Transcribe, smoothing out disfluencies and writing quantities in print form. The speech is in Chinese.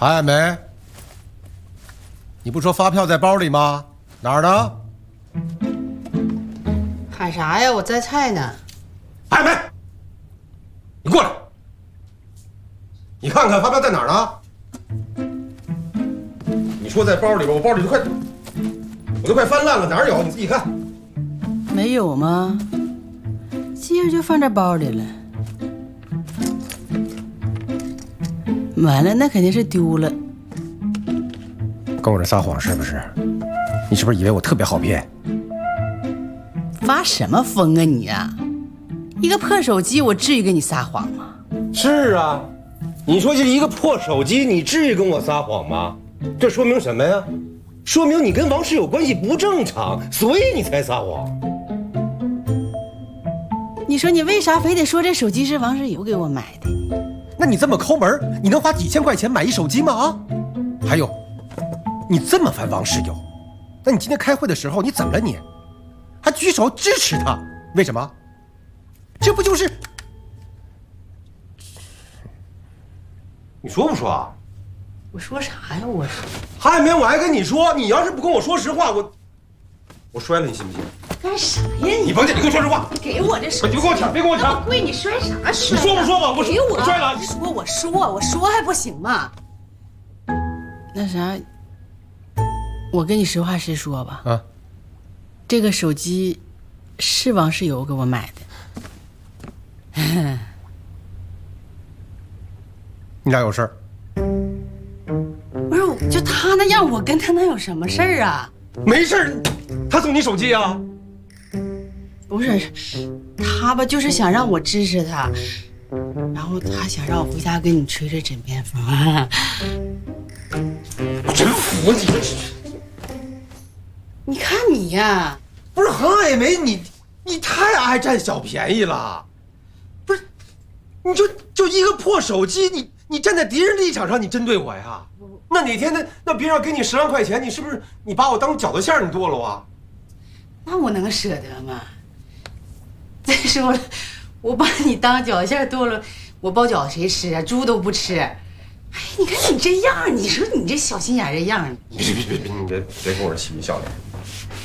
韩爱梅，你不说发票在包里吗？哪儿呢？ 喊啥呀？我摘菜呢。 韩爱梅，你过来，你看看发票在哪儿呢？你说在包里边，我包里都快翻烂了，哪儿有？你自己看。 没有吗？今儿就放这包里了。完了，那肯定是丢了。 跟我这撒谎是不是？你是不是以为我特别好骗？ 发什么疯啊你呀！一个破手机，我至于跟你撒谎吗？ 是啊，你说这一个破手机，你至于跟我撒谎吗？这说明什么呀？说明你跟王石有关系不正常，所以你才撒谎。 你说你为啥非得说这手机是王石友给我买的？ 那你这么抠门，你能花几千块钱买一手机吗？啊？还有，你这么烦王石友，那你今天开会的时候你怎么了你？还举手支持他？为什么？这不就是……你说不说啊？ 我说啥呀？我说韩爱梅，我还跟你说，你要是不跟我说实话，我摔了，你信不信？ 干啥呀你？ 你甭介，你跟我说实话。 你给我这手机， 别跟我抢，别跟我抢！ 贵，你摔啥摔？ 你说不说吧？ 给我摔了。 我说还不行吗？那啥，我跟你实话实说吧。啊，这个手机是王石友给我买的。 你俩有事儿？ 不是，就他那样，我跟他能有什么事儿啊？ 没事儿，他送你手机啊？ 不是，他吧就是想让我支持他，然后他想让我回家跟你吹吹枕边风。 我真服你！ 你看你呀， 不是韩爱梅，你太爱占小便宜了。不是，你就一个破手机，你站在敌人立场上，你针对我呀？那哪天那别人要给你10万块钱，你是不是你把我当饺子馅儿你剁了啊？ 那我能舍得吗？再说了，我把你当饺子馅剁了，我包饺子谁吃啊？猪都不吃。哎，你看你这样，你说你这小心眼这样， 别，你别跟我这嬉皮笑脸。